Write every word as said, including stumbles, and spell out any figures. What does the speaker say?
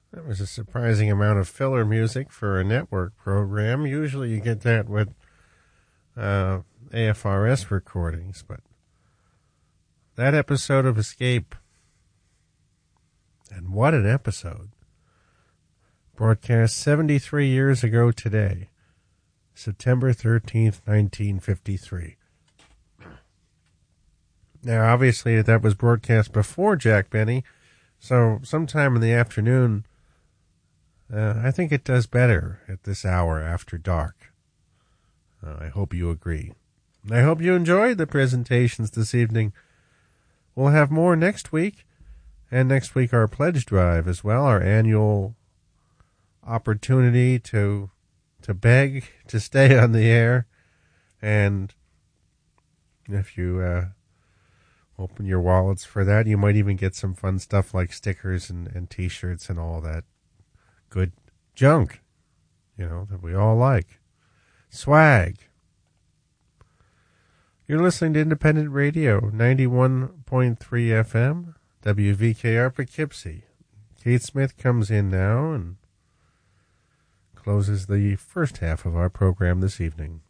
That was a surprising amount of filler music for a network program. Usually you get that with uh, A F R S recordings, but that episode of Escape, and what an episode, broadcast seventy-three years ago today, September thirteenth, nineteen fifty-three. Now, obviously, that was broadcast before Jack Benny, so sometime in the afternoon, uh, I think it does better at this hour after dark. Uh, I hope you agree. I hope you enjoyed the presentations this evening. We'll have more next week, and next week our pledge drive as well, our annual opportunity to to beg to stay on the air. And if you uh, open your wallets for that, you might even get some fun stuff like stickers and, and T-shirts and all that good junk, you know, that we all like. Swag. You're listening to Independent Radio, ninety-one point three F M, W V K R Poughkeepsie. Kate Smith comes in now and closes the first half of our program this evening.